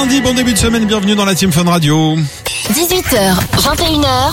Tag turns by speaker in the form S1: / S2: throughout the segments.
S1: lundi, bon début de semaine, bienvenue dans la Team Fun Radio.
S2: 18h, 21h.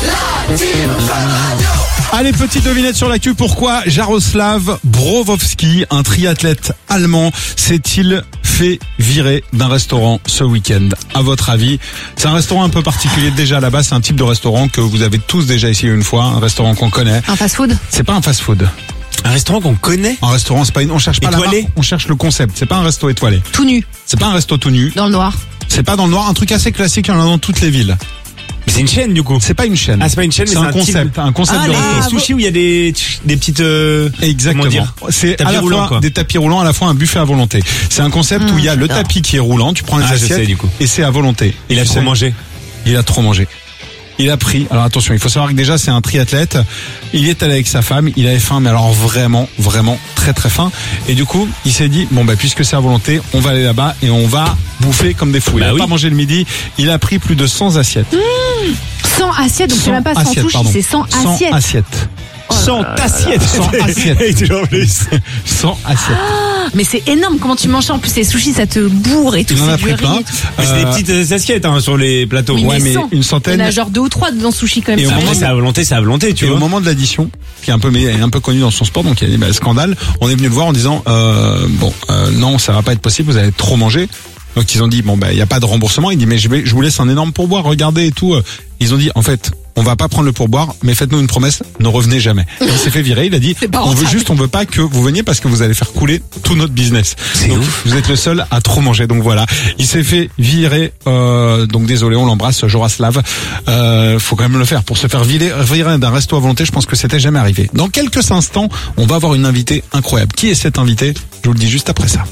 S1: Allez, petite devinette sur l'actu. Pourquoi Jaroslav Browowski, un triathlète allemand, s'est-il fait virer d'un restaurant ce week-end? À votre avis, c'est un restaurant un peu particulier déjà là-bas. C'est un type de restaurant que vous avez tous déjà essayé une fois, un restaurant qu'on connaît.
S3: Un fast-food?
S1: C'est pas un fast-food.
S4: Un restaurant qu'on connaît?
S1: Un restaurant, c'est pas on cherche pas
S4: étoilé.
S1: la marque, on cherche le concept. C'est pas un resto étoilé.
S3: Tout nu,
S1: C'est pas un resto tout nu.
S3: dans le noir.
S1: C'est pas dans le noir. Un truc assez classique, il y en a dans toutes les villes.
S4: Mais c'est une chaîne du coup.
S1: C'est pas une chaîne.
S4: Ah, c'est pas une chaîne, mais
S1: c'est un concept.
S4: type...
S1: Un concept de
S4: les
S1: resto.
S4: sushis où il y a des petites...
S1: Exactement.
S4: Comment dire,
S1: c'est
S4: tapis
S1: à la
S4: roulants,
S1: fois
S4: quoi.
S1: des tapis roulants, à la fois un buffet à volonté. C'est un concept où il y a le
S3: j'adore.
S1: tapis qui est roulant, tu prends les
S4: Ah, je
S1: assiettes
S4: sais, du coup.
S1: et c'est à volonté.
S4: Il a
S1: Tu
S4: trop
S1: sais,
S4: mangé.
S1: Il a trop mangé. Il a pris, alors attention, il faut savoir que déjà c'est un triathlète, il y est allé avec sa femme, il avait faim, mais alors vraiment très très faim, et du coup il s'est dit, bon bah puisque c'est à volonté, on va aller là-bas et on va bouffer comme des fous. Il
S4: Bah
S1: a
S4: oui.
S1: pas mangé le midi, il a pris plus de 100 assiettes.
S3: 100 assiettes, donc c'est même pas 100
S1: assiettes,
S3: sushis,
S1: pardon.
S3: c'est 100 assiettes.
S1: 100 assiettes.
S4: 100 assiettes.
S1: 100 assiettes.
S4: Et toujours plus.
S1: 100 assiettes.
S3: Mais c'est énorme, comment tu manges ça? En plus, les sushis, ça te bourre et tout.
S1: Il en
S3: c'est
S1: a
S3: du
S1: pris
S3: riz
S1: plein.
S3: et tout.
S4: Mais c'est des petites assiettes hein, sur les plateaux.
S3: Oui,
S1: ouais, mais
S3: 100.
S1: une
S3: Il
S1: centaine.
S3: y en a genre 2 ou 3 dans sushi quand même.
S1: Et au
S3: c'est
S1: moment
S4: Après,
S3: vraiment-
S4: c'est à volonté, tu
S1: Et au
S4: vois.
S1: moment de l'addition, qui est un peu connu dans son sport, donc il a dit bah, scandale, on est venu le voir en disant non, ça va pas être possible, vous avez trop mangé. Donc ils ont dit bon bah il y a pas de remboursement. Il dit mais je vous laisse un énorme pourboire, regardez et tout. Ils ont dit en fait on va pas prendre le pourboire, mais faites-nous une promesse, ne revenez jamais. Et il s'est fait virer. Il a dit
S3: C'est pas
S1: on
S3: rentable.
S1: veut pas que vous veniez parce que vous allez faire couler tout notre business.
S4: C'est
S1: Donc,
S4: ouf.
S1: vous êtes le seul à trop manger. Donc voilà, il s'est fait virer. Donc désolé, on l'embrasse, Jaroslav. Faut quand même le faire pour se faire virer d'un resto à volonté. Je pense que c'était jamais arrivé. Dans quelques instants, on va avoir une invitée incroyable. Qui est cette invitée? Je vous le dis juste après ça.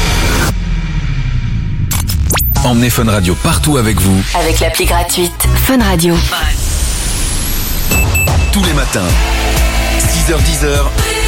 S5: Emmenez Fun Radio partout avec vous,
S2: Avec l'appli gratuite Fun Radio.
S5: tous les matins. 6h-10h,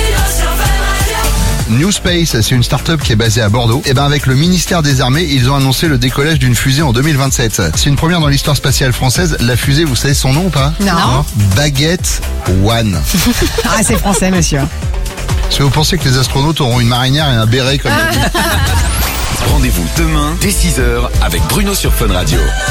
S6: New Space, c'est une start-up qui est basée à Bordeaux. Et ben avec le ministère des Armées, ils ont annoncé le décollage d'une fusée en 2027. C'est une première dans l'histoire spatiale française. La fusée, vous savez son nom ou pas?
S3: Non.
S6: Baguette One.
S7: Ah, c'est français, monsieur.
S6: Si vous pensez que les astronautes auront une marinière et un béret comme d'habitude.
S5: rendez-vous demain dès 6h avec Bruno sur Fun Radio.